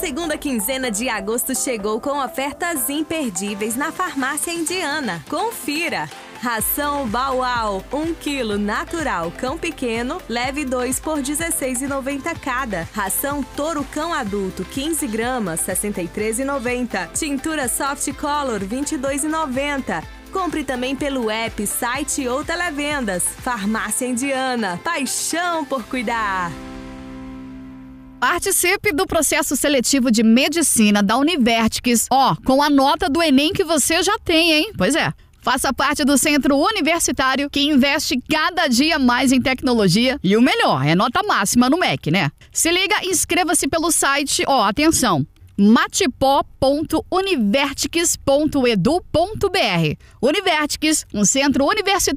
segunda quinzena de agosto chegou com ofertas imperdíveis na Farmácia Indiana. Confira! Ração Bauau, 1 kg natural cão pequeno, leve 2 por R$ 16,90 cada. Ração Touro Cão Adulto, 15 gramas, R$ 63,90. Tintura Soft Color, R$ 22,90. Compre também pelo app, site ou televendas. Farmácia Indiana, paixão por cuidar. Participe do processo seletivo de medicina da Univertics, com a nota do Enem que você já tem, hein? Pois é. Faça parte do centro universitário que investe cada dia mais em tecnologia e o melhor, é nota máxima no MEC, né? Se liga, inscreva-se pelo site, atenção, matipó.univertics.edu.br. Univertics, um centro universitário